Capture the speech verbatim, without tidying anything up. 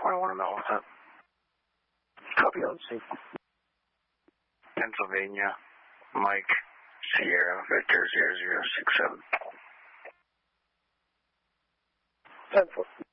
twenty-one in Melissa. Copy on C. Pennsylvania, Mike, Sierra, Victor zero zero six seven. ten four.